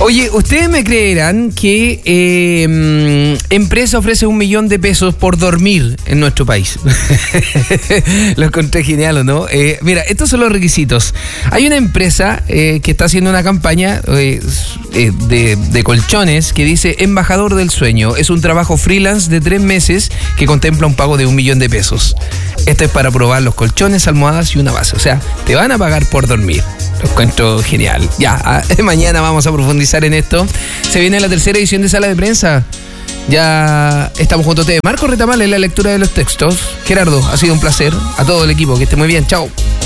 Oye, ustedes me creerán que empresa ofrece $1 millón por dormir en nuestro país. Lo encontré genial, ¿o no? Mira, estos son los requisitos. Hay una empresa que está haciendo una campaña de colchones que dice Embajador del Sueño. Es un trabajo freelance de 3 meses que contempla un pago de $1 millón. Esto es para probar los colchones, almohadas y una base. O sea, te van a pagar por dormir. Lo encuentro genial. Ya, mañana vamos a profundizar en esto. Se viene la tercera edición de Sala de Prensa. Ya estamos junto a ustedes. Marco Retamal en la lectura de los textos. Gerardo, ha sido un placer. A todo el equipo, que esté muy bien. Chao.